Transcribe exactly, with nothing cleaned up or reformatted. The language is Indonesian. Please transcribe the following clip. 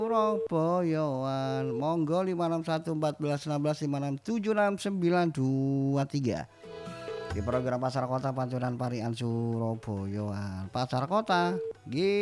Surabayaan. Monggo lima enam satu empat belas enam belas lima enam tujuh enam sembilan dua tiga. Di program Pasar Kota Pancoran Parian Surabayaan. Pasar Kota. Gitu.